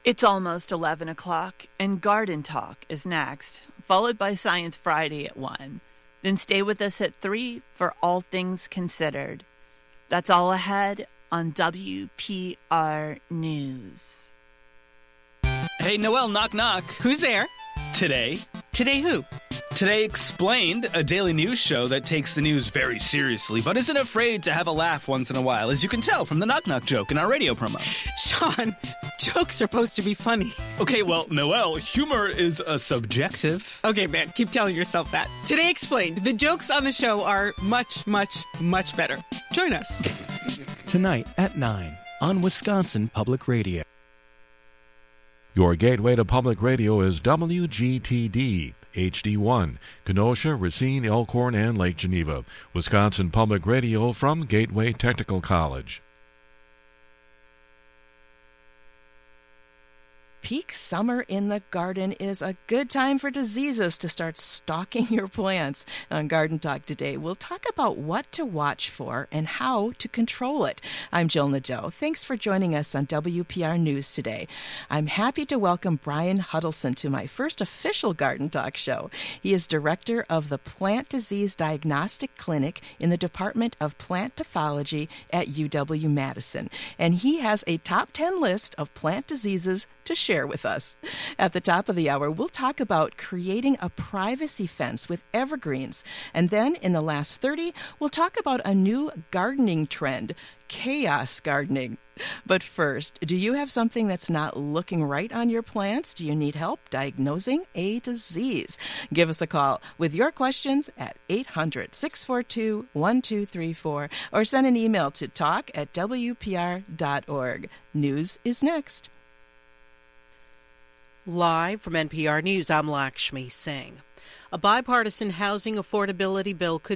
It's almost 11 o'clock, and Garden Talk is next, followed by Science Friday at 1. Then stay with us at 3 for All Things Considered. That's all ahead on WPR News. Hey, Noelle, knock, knock. Who's there? Today. Today who? Today Explained, a daily news show that takes the news very seriously, but isn't afraid to have a laugh once in a while, as you can tell from the knock-knock joke in our radio promo. Sean, jokes are supposed to be funny. Okay, well, Noelle, humor is a subjective. Okay, man, keep telling yourself that. Today Explained, the jokes on the show are much, much, much better. Join us. Tonight at 9 on Wisconsin Public Radio. Your gateway to public radio is WGTD, HD1, Kenosha, Racine, Elkhorn, and Lake Geneva. Wisconsin Public Radio from Gateway Technical College. Peak summer in the garden is a good time for diseases to start stalking your plants. On Garden Talk today, we'll talk about what to watch for and how to control it. I'm Jill Nadeau. Thanks for joining us on WPR News today. I'm happy to welcome Brian Huddleston to my first official Garden Talk show. He is director of the Plant Disease Diagnostic Clinic in the Department of Plant Pathology at UW-Madison, and he has a top 10 list of plant diseases to share with us. At the top of the hour, we'll talk about creating a privacy fence with evergreens. And then in the last 30, we'll talk about a new gardening trend, chaos gardening. But first, do you have something that's not looking right on your plants? Do you need help diagnosing a disease? Give us a call with your questions at 800-642-1234 or send an email to talk@wpr.org. News is next. Live from NPR News, I'm Lakshmi Singh. A bipartisan housing affordability bill could